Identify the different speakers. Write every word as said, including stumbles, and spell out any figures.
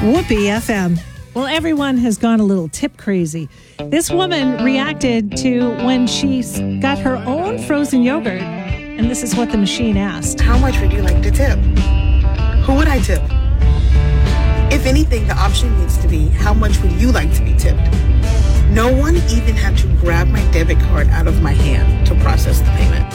Speaker 1: Whoopee F M. Well, everyone has gone a little tip crazy. This woman reacted to when she got her own frozen yogurt, and this is what the machine asked.
Speaker 2: How much would you like to tip? Who would I tip? If anything, the option needs to be, how much would you like to be tipped? No one even had to grab my debit card out of my hand to process the payment.